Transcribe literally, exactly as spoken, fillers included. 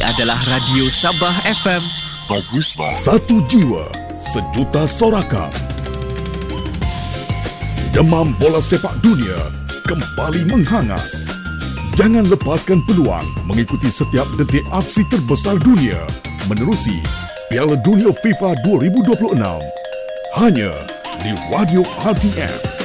adalah Radio Sabah F M. Bagus, bang. Satu jiwa, sejuta sorakan. Demam bola sepak dunia kembali menghangat. Jangan lepaskan peluang mengikuti setiap detik aksi terbesar dunia menerusi Piala Dunia FIFA dua ribu dua puluh enam. Hanya di Radio R T M.